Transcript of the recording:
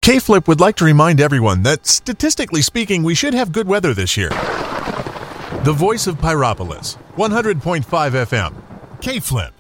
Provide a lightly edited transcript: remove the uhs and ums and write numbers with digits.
K-Flip would like to remind everyone that, statistically speaking, we should have good weather this year. The voice of Pyropolis, 100.5 FM, K-Flip.